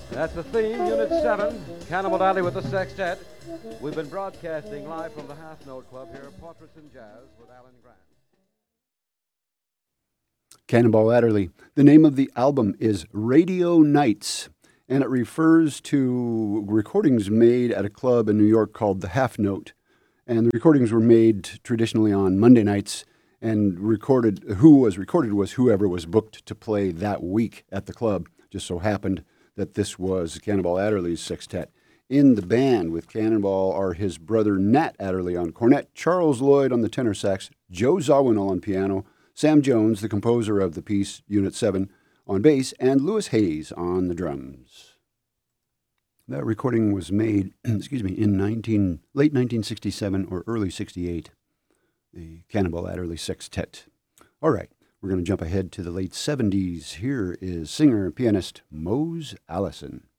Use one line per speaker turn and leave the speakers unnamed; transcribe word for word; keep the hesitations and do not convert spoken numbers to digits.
That's the theme, Unit seven, Cannibal Alley with the Sextet. We've been broadcasting live from the Half Note Club here at Portraits in Jazz with Alan Grant.
Cannonball Adderley. The name of the album is Radio Nights, and it refers to recordings made at a club in New York called the Half Note. And the recordings were made traditionally on Monday nights, and recorded. Who was recorded was whoever was booked to play that week at the club. Just so happened that this was Cannonball Adderley's sextet. In the band with Cannonball are his brother Nat Adderley on cornet, Charles Lloyd on the tenor sax, Joe Zawinul on piano, Sam Jones, the composer of the piece, Unit seven, on bass, and Louis Hayes on the drums. That recording was made, excuse me, in nineteen, late nineteen sixty-seven or early sixty-eight, the Cannonball Adderley Sextet. All right, we're going to jump ahead to the late seventies. Here is singer and pianist Mose Allison.